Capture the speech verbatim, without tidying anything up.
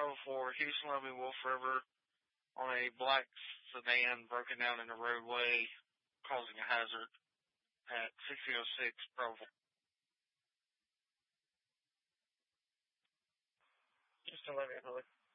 Bravo four, Houston Loving Wolf River on a black sedan broken down in the roadway, causing a hazard at sixteen oh six Bravo. Houston Loving Wolf.